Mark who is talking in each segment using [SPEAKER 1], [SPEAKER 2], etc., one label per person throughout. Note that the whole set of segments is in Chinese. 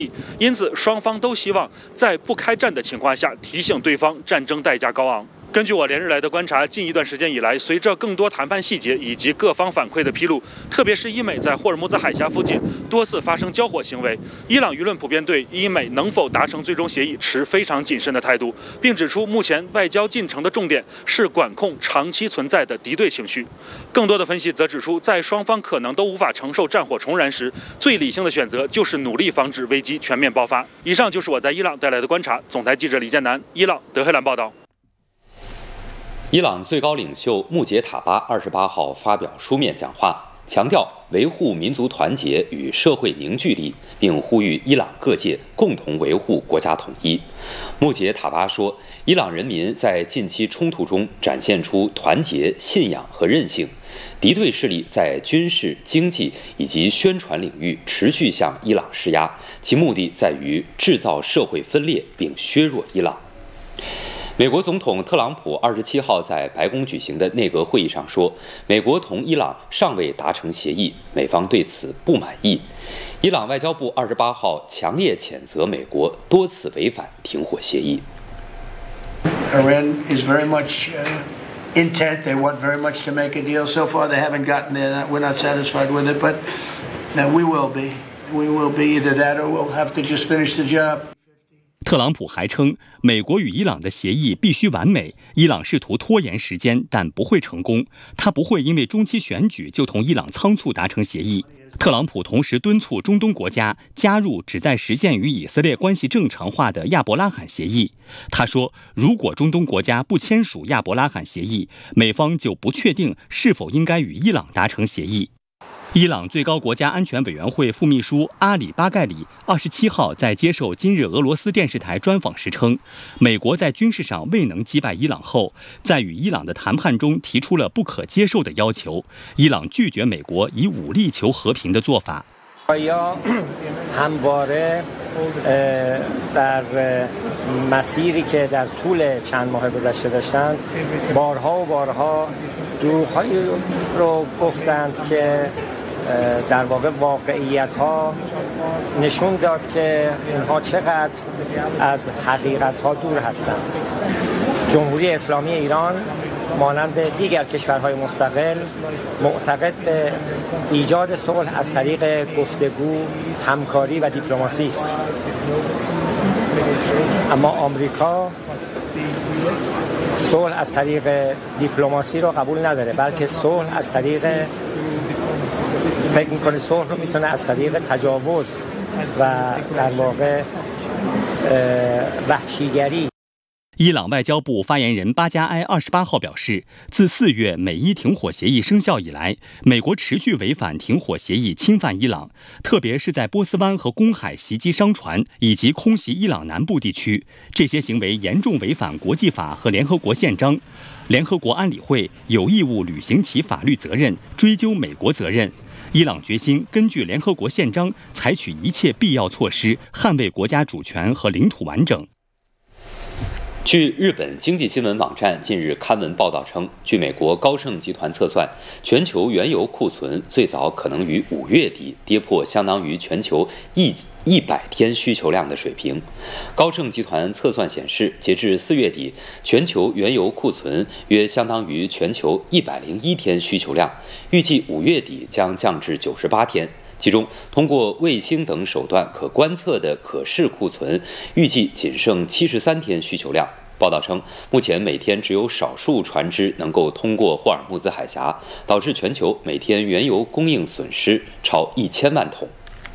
[SPEAKER 1] 因此，双方都希望在不开战的情况下提醒对方战争代价高昂。根据我连日来的观察，近一段时间以来，随着更多谈判细节以及各方反馈的披露，特别是伊美在霍尔木兹海峡附近多次发生交火行为，伊朗舆论普遍对伊美能否达成最终协议持非常谨慎的态度，并指出目前外交进程的重点是管控长期存在的敌对情绪。更多的分析则指出，在双方可能都无法承受战火重燃时，最理性的选择就是努力防止危机全面爆发。以上就是我在伊朗带来的观察。总台记者李建南，伊朗德黑兰报道。
[SPEAKER 2] 伊朗最高领袖穆杰塔巴28号发表书面讲话，强调维护民族团结与社会凝聚力，并呼吁伊朗各界共同维护国家统一。穆杰塔巴说，伊朗人民在近期冲突中展现出团结、信仰和韧性，敌对势力在军事、经济以及宣传领域持续向伊朗施压，其目的在于制造社会分裂并削弱伊朗。美国总统特朗普27号在白宫举行的内阁会议上说，美国同伊朗尚未达成协议，美方对此不满意。伊朗外交部28号强烈谴责美国多次违反停火协议。
[SPEAKER 3] Iran is very much intent. They want very much to make a deal. So far, they haven't gotten there. We're not satisfied with it, but we will be. We will be either that or we'll have to just finish the job.
[SPEAKER 4] 特朗普还称，美国与伊朗的协议必须完美，伊朗试图拖延时间，但不会成功。他不会因为中期选举就同伊朗仓促达成协议。特朗普同时敦促中东国家加入旨在实现与以色列关系正常化的亚伯拉罕协议。他说，如果中东国家不签署亚伯拉罕协议，美方就不确定是否应该与伊朗达成协议。伊朗最高国家安全委员会副秘书阿里巴盖里27号在接受今日俄罗斯电视台专访时称，美国在军事上未能击败伊朗后，在与伊朗的谈判中提出了不可接受的要求，伊朗拒绝美国以武力求和平的做法。
[SPEAKER 5] در مسیری که در طول چند ماه گذشته داشتند بارها و بارها دروغ‌هایی رو گفتند که در واقع واقعیت‌ها نشون داد که اینها چقدر از حقیقت‌ها دور هستند. جمهوری اسلامی ایران مانند دیگر کشورهای مستقل معتقد به ایجاد صلح از طریق گفتگو، همکاری و دیپلماسی است. اما آمریکا صلح از طریق دیپلماسی رو قبول نداره، بلکه صلح از طریق فکر میکنه صلح رو میتونه از طریق تجاوز و در واقع وحشیگری。
[SPEAKER 4] 伊朗外交部发言人巴加埃28号表示，自4月美伊停火协议生效以来，美国持续违反停火协议，侵犯伊朗，特别是在波斯湾和公海袭击商船以及空袭伊朗南部地区，这些行为严重违反国际法和联合国宪章。联合国安理会有义务履行其法律责任，追究美国责任。伊朗决心根据联合国宪章采取一切必要措施，捍卫国家主权和领土完整。
[SPEAKER 2] 据日本经济新闻网站近日刊文报道称，据美国高盛集团测算，全球原油库存最早可能于5月底跌破相当于全球100天需求量的水平。高盛集团测算显示，截至4月底，全球原油库存约相当于全球101天需求量，预计5月底将降至98天。其中，通过卫星等手段可观测的可视库存，预计仅剩73天需求量。报道称，目前每天只有少数船只能够通过霍尔木兹海峡，导致全球每天原油供应损失超1000万桶。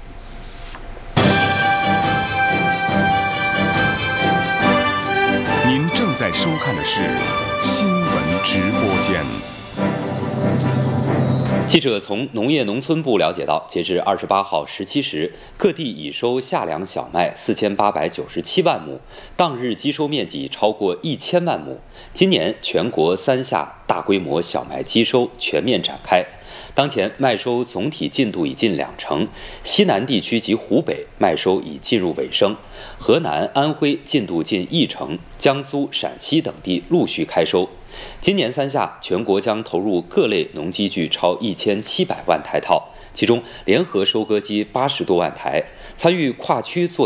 [SPEAKER 6] 您正在收看的是新闻直播间。
[SPEAKER 2] 记者从农业农村部了解到，截至28号17时，各地已收夏粮小麦4897万亩，当日基收面积超过1000万亩。今年全国3夏大规模小麦基收全面展开，当前麦收总体进度已近20%，西南地区及湖北麦收已进入尾声，河南、安徽进度近10%，江苏、陕西等地陆续开收。今年3夏，全国将投入各类农机具超1700万台套， 其中联合收割机80多万台，参与跨区作